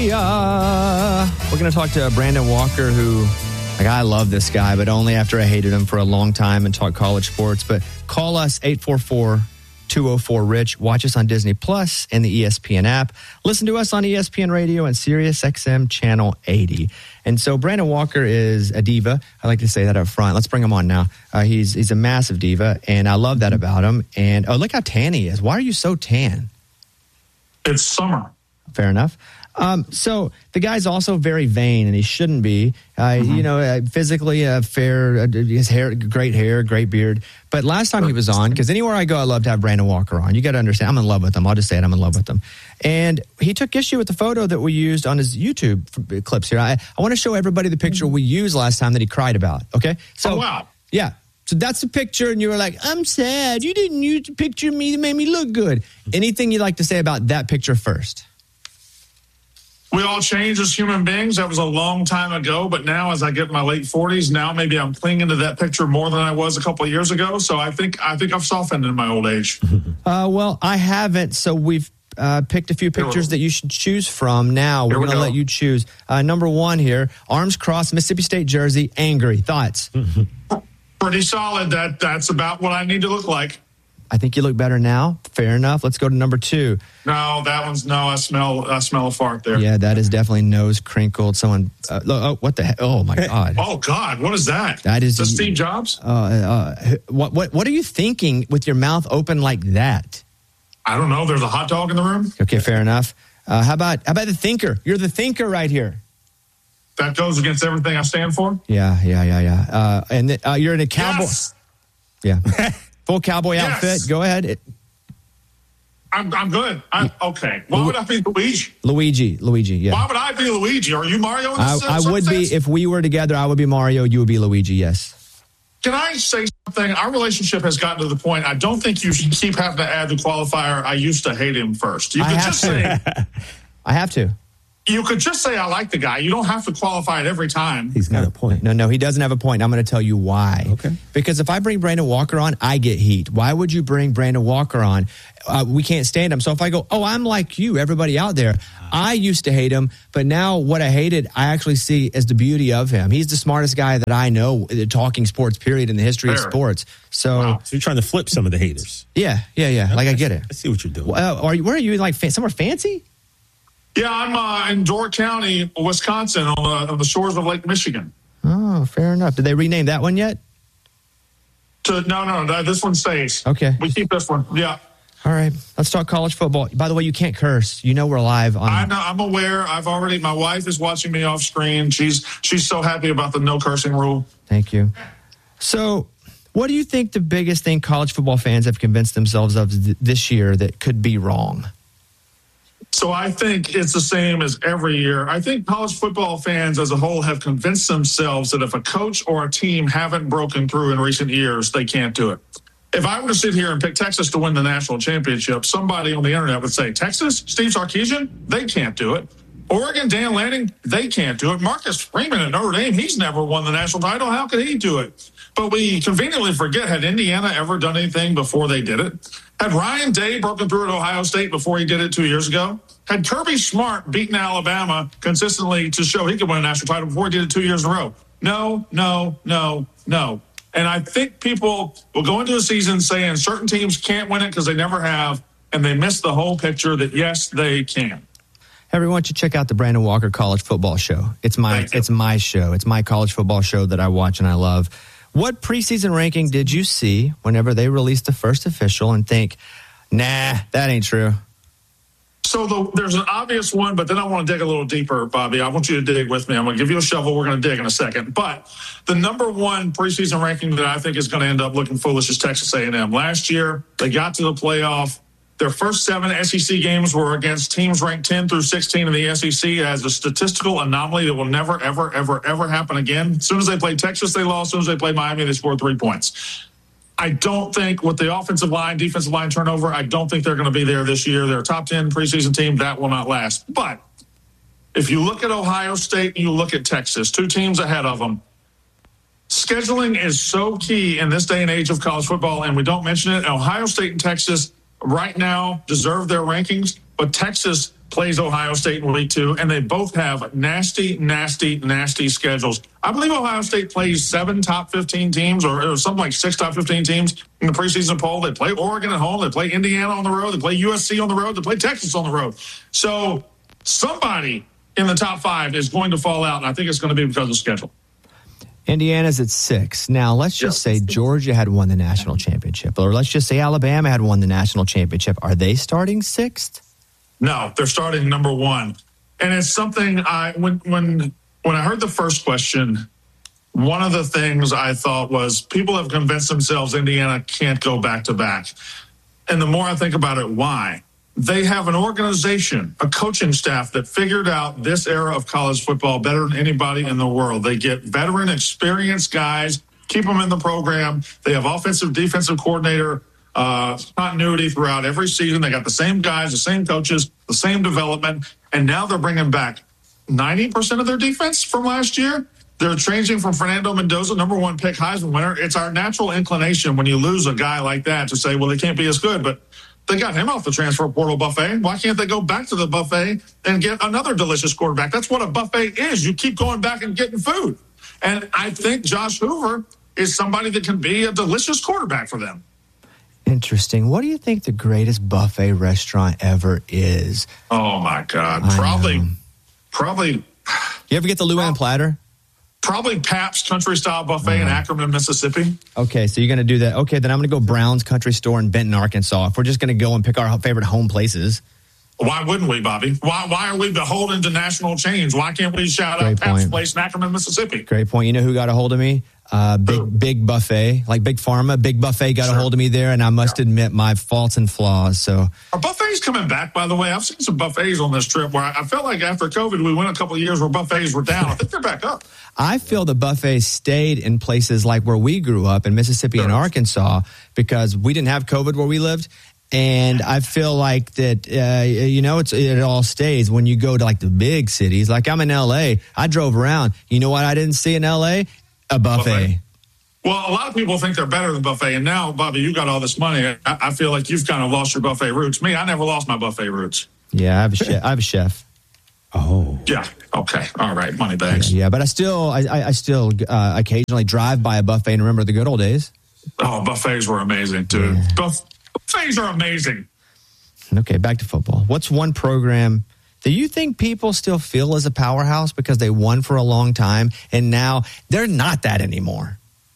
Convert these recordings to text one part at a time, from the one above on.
We're going to talk to Brandon Walker, who, I love this guy, but only after I hated him for a long time and talk college sports. But call us 844-204-RICH. Watch us on Disney Plus and the ESPN app. Listen to us on ESPN Radio and Sirius XM Channel 80. And so Brandon Walker is a diva. I like to say that up front. Let's bring him on now. He's a massive diva, and I love that about him. And look how tan he is. Why are you so tan? It's summer. Fair enough. So the guy's also very vain, and he shouldn't be. Physically fair, his hair, great beard. But last time he was on, because anywhere I go, I love to have Brandon Walker on. You got to understand, I'm in love with him. I'll just say it, I'm in love with him. And he took issue with the photo that we used on his YouTube clips here. I want to show everybody the picture we used last time that he cried about. Okay? So, oh, wow. Yeah. So that's the picture, and you were like, I'm sad. You didn't use the picture of me that made me look good. Anything you'd like to say about that picture first? We all change as human beings. That was a long time ago, but now as I get in my late 40s, now maybe I'm clinging to that picture more than I was a couple of years ago. So I think I've softened in my old age. Well, I haven't. So we've picked a few pictures that you should choose from now. We're going to let you choose. Number one here, arms crossed, Mississippi State jersey, angry. Thoughts? Pretty solid. That's about what I need to look like. I think you look better now. Fair enough. Let's go to number two. No, that one's no. I smell a fart there. Yeah, that is definitely nose crinkled. Someone. What the heck? Oh my God. Oh God, what is that? That is Steve Jobs. What are you thinking with your mouth open like that? I don't know. There's a hot dog in the room. Okay, fair enough. How about the thinker? You're the thinker right here. That goes against everything I stand for. Yeah. And you're in a cowboy. Yes. Yeah. Full cowboy outfit. Go ahead. I'm good. Okay. Why would I be Luigi? Luigi, yeah. Why would I be Luigi? Are you Mario in this I would be. If we were together, I would be Mario. You would be Luigi, yes. Can I say something? Our relationship has gotten to the point, I don't think you should keep having to add the qualifier, I used to hate him first. You could just say... I have to. You could just say, I like the guy. You don't have to qualify it every time. He's got a point. No, he doesn't have a point. I'm going to tell you why. Okay. Because if I bring Brandon Walker on, I get heat. Why would you bring Brandon Walker on? We can't stand him. So if I go, I'm like you, everybody out there, I used to hate him, but now what I hated, I actually see as the beauty of him. He's the smartest guy that I know, talking sports, period, in the history of sports. So you're trying to flip some of the haters. Yeah. Like, I get it. I see what you're doing. Where are you, like, somewhere fancy? Yeah, I'm in Door County, Wisconsin, on the shores of Lake Michigan. Oh, fair enough. Did they rename that one yet? No, this one stays. Okay. We keep this one, yeah. All right, let's talk college football. By the way, you can't curse. You know we're live on. I know, I'm aware. My wife is watching me off screen. She's so happy about the no cursing rule. Thank you. So, what do you think the biggest thing college football fans have convinced themselves of this year that could be wrong? So I think it's the same as every year. I think college football fans as a whole have convinced themselves that if a coach or a team haven't broken through in recent years, they can't do it. If I were to sit here and pick Texas to win the national championship, somebody on the internet would say, Texas, Steve Sarkisian, they can't do it. Oregon, Dan Lanning, they can't do it. Marcus Freeman at Notre Dame, he's never won the national title. How could he do it? But we conveniently forget, had Indiana ever done anything before they did it? Had Ryan Day broken through at Ohio State before he did it 2 years ago? Had Kirby Smart beaten Alabama consistently to show he could win a national title before he did it 2 years in a row? No. And I think people will go into a season saying certain teams can't win it because they never have, and they miss the whole picture that, yes, they can. Everyone should check out the Brandon Walker College Football Show. It's my show. It's my college football show that I watch and I love. What preseason ranking did you see whenever they released the first official and think, nah, that ain't true? So there's an obvious one, but then I want to dig a little deeper, Bobby. I want you to dig with me. I'm going to give you a shovel. We're going to dig in a second. But the number one preseason ranking that I think is going to end up looking foolish is Texas A&M. Last year, they got to the playoff. Their first 7 SEC games were against teams ranked 10 through 16 in the SEC as a statistical anomaly that will never, ever, ever, ever happen again. As soon as they played Texas, they lost. As soon as they played Miami, they scored 3 points. I don't think with the offensive line, defensive line turnover, I don't think they're going to be there this year. They're a top 10 preseason team. That will not last. But if you look at Ohio State and you look at Texas, 2 teams ahead of them, scheduling is so key in this day and age of college football, and we don't mention it. Ohio State and Texas right now deserve their rankings, but Texas plays Ohio State in week 2, and they both have nasty, nasty, nasty schedules. I believe Ohio State plays 7 top 15 teams or something like 6 top 15 teams in the preseason poll. They play Oregon at home. They play Indiana on the road. They play USC on the road. They play Texas on the road. So somebody in the top 5 is going to fall out, and I think it's going to be because of schedule. Indiana's at 6. Now, let's just say Georgia had won the national championship, or let's just say Alabama had won the national championship. Are they starting 6th? No, they're starting number 1. And it's something when I heard the first question, one of the things I thought was people have convinced themselves Indiana can't go back-to-back. And the more I think about it, why? They have an organization, a coaching staff that figured out this era of college football better than anybody in the world. They get veteran, experienced guys, keep them in the program. They have offensive, defensive coordinator continuity throughout every season. They got the same guys, the same coaches, the same development, and now they're bringing back 90% of their defense from last year. They're changing from Fernando Mendoza, number 1 pick, Heisman winner. It's our natural inclination when you lose a guy like that to say, well, they can't be as good, but they got him off the transfer portal buffet. Why can't they go back to the buffet and get another delicious quarterback? That's what a buffet is. You keep going back and getting food. And I think Josh Hoover is somebody that can be a delicious quarterback for them. Interesting. What do you think the greatest buffet restaurant ever is? Oh, my God. Probably. You ever get the Luann platter? Probably Pabst Country Style Buffet in Ackerman, Mississippi. Okay, so you're going to do that. Okay, then I'm going to go Brown's Country Store in Benton, Arkansas. If we're just going to go and pick our favorite home places. Why wouldn't we, Bobby? Why are we beholden to national chains? Why can't we shout out Pabst Place in Ackerman, Mississippi? Great point. You know who got a hold of me? Big Buffet, like Big Pharma. Big Buffet got a hold of me there, and I must admit my faults and flaws. So, are buffets coming back, by the way? I've seen some buffets on this trip where I felt like after COVID, we went a couple of years where buffets were down. I think they're back up. I feel the buffets stayed in places like where we grew up in Mississippi and Arkansas because we didn't have COVID where we lived. And I feel like that, it all stays when you go to like the big cities. Like I'm in L.A. I drove around. You know what I didn't see in L.A.? A buffet. Well, a lot of people think they're better than buffet. And now, Bobby, you got all this money. I feel like you've kind of lost your buffet roots. Me, I never lost my buffet roots. Yeah, I have a chef. Oh. Yeah. Okay. All right. Money bags. Yeah, but I still occasionally drive by a buffet and remember the good old days. Oh, buffets were amazing, dude. Yeah. Buffets are amazing. Okay, back to football. What's one program do you think people still feel as a powerhouse because they won for a long time and now they're not that anymore?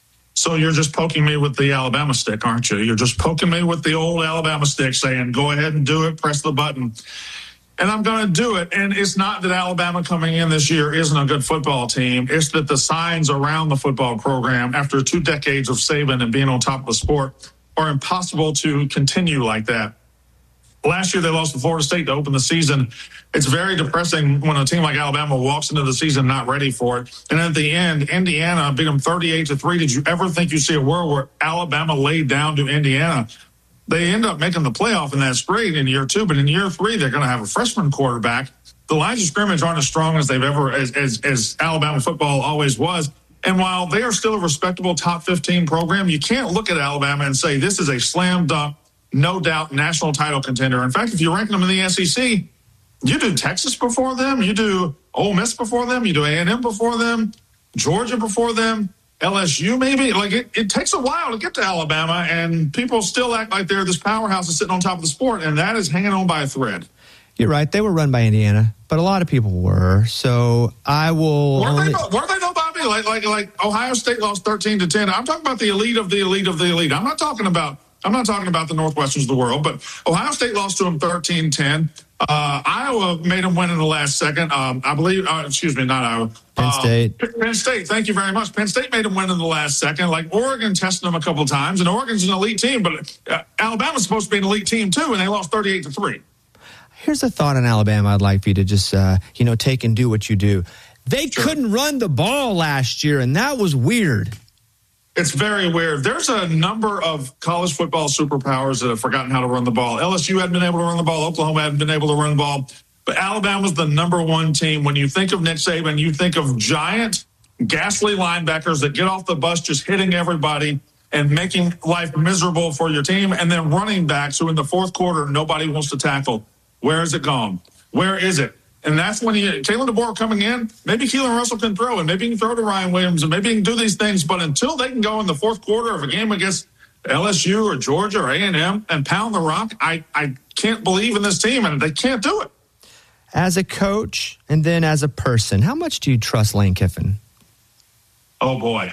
So you're just poking me with the Alabama stick, aren't you? You're just poking me with the old Alabama stick saying, go ahead and do it, press the button. And I'm going to do it. And it's not that Alabama coming in this year isn't a good football team. It's that the signs around the football program after 2 decades of Saban and being on top of the sport are impossible to continue like that. Last year, they lost to Florida State to open the season. It's very depressing when a team like Alabama walks into the season not ready for it. And at the end, Indiana beat them 38-3. Did you ever think you'd see a world where Alabama laid down to Indiana? They end up making the playoff, and that's great in year 2. But in year 3, they're going to have a freshman quarterback. The lines of scrimmage aren't as strong as they've ever, as Alabama football always was. And while they are still a respectable top 15 program, you can't look at Alabama and say this is a slam dunk, no doubt national title contender. In fact, if you're ranking them in the SEC, you do Texas before them, you do Ole Miss before them, you do A&M before them, Georgia before them, LSU maybe. Like it takes a while to get to Alabama, and people still act like they're this powerhouse that's sitting on top of the sport, and that is hanging on by a thread. You're right. They were run by Indiana, but a lot of people were. So I will. Were they though, Bobby? Like Ohio State lost 13-10. I'm talking about the elite of the elite of the elite. I'm not talking about the Northwesterns of the world, but Ohio State lost to them 13-10. Iowa made them win in the last second. I believe, not Iowa. Penn State. Penn State, thank you very much. Penn State made them win in the last second. Like Oregon tested them a couple times, and Oregon's an elite team, but Alabama's supposed to be an elite team too, and they lost 38-3. Here's a thought on Alabama I'd like for you to just, take and do what you do. They couldn't run the ball last year, and that was weird. It's very weird. There's a number of college football superpowers that have forgotten how to run the ball. LSU hadn't been able to run the ball. Oklahoma hadn't been able to run the ball. But Alabama's the number one team. When you think of Nick Saban, you think of giant, ghastly linebackers that get off the bus just hitting everybody and making life miserable for your team, and then running backs who in the fourth quarter nobody wants to tackle. Where has it gone? Where is it? And that's when Kalen DeBoer coming in, maybe Keelan Russell can throw, and maybe he can throw to Ryan Williams, and maybe he can do these things. But until they can go in the fourth quarter of a game against LSU or Georgia or A&M and pound the rock, I can't believe in this team, and they can't do it. As a coach and then as a person, how much do you trust Lane Kiffin? Oh, boy.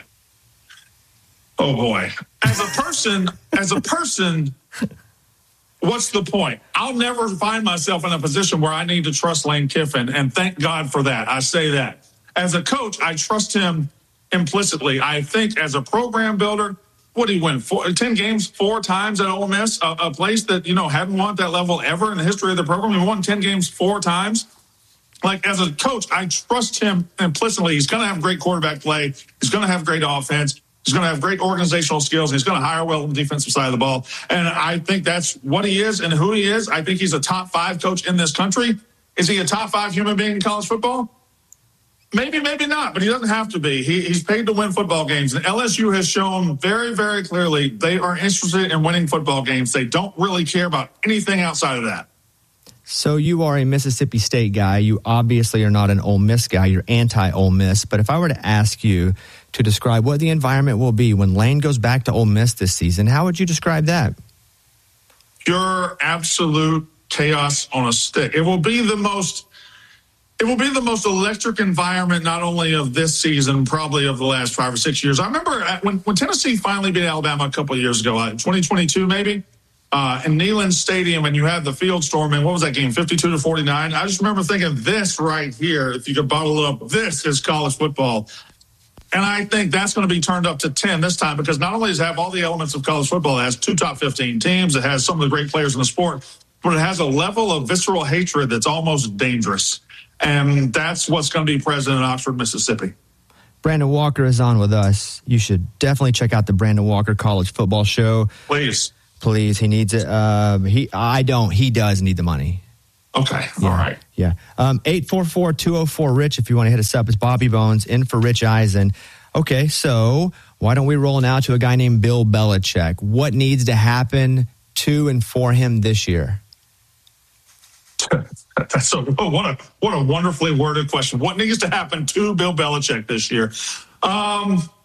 As a person, what's the point? I'll never find myself in a position where I need to trust Lane Kiffin, and thank God for that. I say that. As a coach, I trust him implicitly. I think as a program builder, what did he win? 10 games 4 times at Ole Miss, a place that, hadn't won at that level ever in the history of the program. He won 10 games 4 times. Like, as a coach, I trust him implicitly. He's going to have great quarterback play. He's going to have great offense. He's going to have great organizational skills. And he's going to hire well on the defensive side of the ball. And I think that's what he is and who he is. I think he's a top 5 coach in this country. Is he a top 5 human being in college football? Maybe, maybe not, but he doesn't have to be. He's paid to win football games. And LSU has shown very, very clearly they are interested in winning football games. They don't really care about anything outside of that. So you are a Mississippi State guy. You obviously are not an Ole Miss guy. You're anti-Ole Miss. But if I were to ask you to describe what the environment will be when Lane goes back to Ole Miss this season, how would you describe that? Pure, absolute chaos on a stick. It will be the most electric environment, not only of this season, probably of the last 5 or 6 years. I remember when Tennessee finally beat Alabama a couple of years ago, 2022 maybe, in Neyland Stadium, and you had the field storm, and what was that game, 52-49? I just remember thinking, this right here, if you could bottle it up, this is college football. And I think that's going to be turned up to 10 this time, because not only does it have all the elements of college football, it has 2 top 15 teams, it has some of the great players in the sport, but it has a level of visceral hatred that's almost dangerous. And that's what's going to be present in Oxford, Mississippi. Brandon Walker is on with us. You should definitely check out the Brandon Walker College Football Show. Please. He needs it. He does need the money. Okay. Yeah. All right. Yeah. 844-204-RICH if you want to hit us up. It's Bobby Bones in for Rich Eisen. Okay, so why don't we roll now to a guy named Bill Belichick? What needs to happen to and for him this year? What a wonderfully worded question. What needs to happen to Bill Belichick this year?